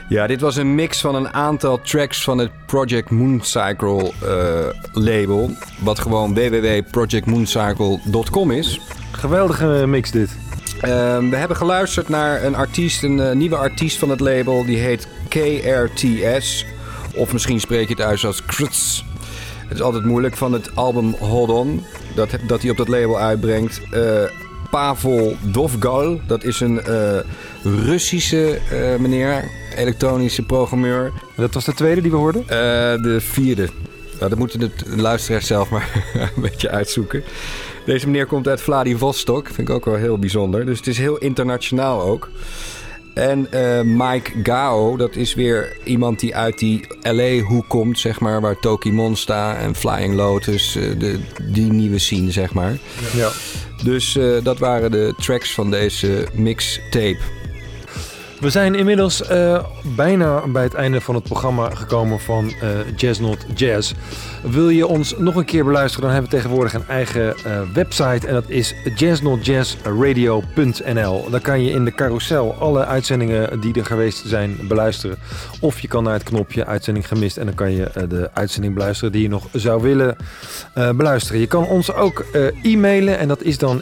Ja, dit was een mix van een aantal tracks van het Project Mooncycle label. Wat gewoon www.projectmooncycle.com is. Geweldige mix dit. We hebben geluisterd naar een nieuwe artiest van het label. Die heet KRTS. Of misschien spreek je het uit als Kruts. Het is altijd moeilijk van het album Hold On. Dat hij op dat label uitbrengt. Pavel Dovgal. Dat is een Russische meneer. Elektronische programmeur. Dat was de tweede die we hoorden? De vierde. Nou, dat moeten de luisteraars zelf maar een beetje uitzoeken. Deze meneer komt uit Vladivostok. Vind ik ook wel heel bijzonder. Dus het is heel internationaal ook. En Mike Gao, dat is weer iemand die uit die LA-hoek komt, zeg maar. Waar Toki Monsta en Flying Lotus, die nieuwe scene, zeg maar. Ja. Dus dat waren de tracks van deze mixtape. We zijn inmiddels bijna bij het einde van het programma gekomen van Jazz Not Jazz. Wil je ons nog een keer beluisteren, dan hebben we tegenwoordig een eigen website. En dat is jazznotjazzradio.nl. Daar kan je in de carousel alle uitzendingen die er geweest zijn beluisteren. Of je kan naar het knopje uitzending gemist en dan kan je de uitzending beluisteren die je nog zou willen beluisteren. Je kan ons ook e-mailen en dat is dan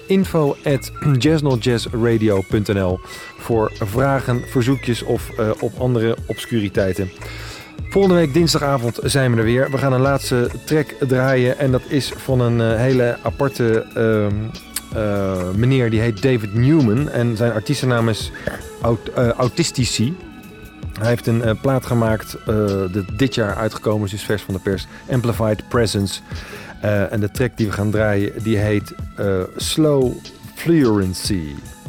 info@jazznotjazzradio.nl voor vragen, verzoekjes of op andere obscuriteiten. Volgende week dinsdagavond zijn we er weer. We gaan een laatste track draaien en dat is van een hele aparte meneer. Die heet David Newman en zijn artiestennaam is Autistici. Hij heeft een plaat gemaakt, dit jaar uitgekomen is, dus vers van de pers, Amplified Presence. En de track die we gaan draaien, die heet Slow Fluency.